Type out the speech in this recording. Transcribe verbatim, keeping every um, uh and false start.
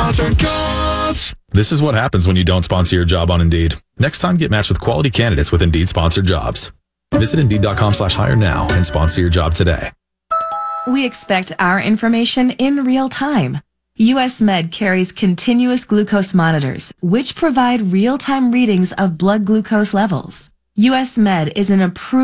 Sponsored jobs. This is what happens when you don't sponsor your job on Indeed. Next time, get matched with quality candidates with Indeed sponsored jobs. Visit Indeed.com slash hire now and sponsor your job today. We expect our information in real time. U S Med carries continuous glucose monitors, which provide real-time readings of blood glucose levels. U S Med is an approved